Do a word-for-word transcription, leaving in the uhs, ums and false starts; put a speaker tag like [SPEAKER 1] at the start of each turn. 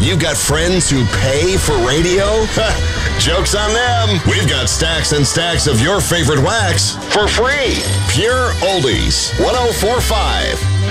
[SPEAKER 1] You've got friends who pay for radio? Joke's on them. We've got stacks and stacks of your favorite wax for free. Pure Oldies, one oh four point five.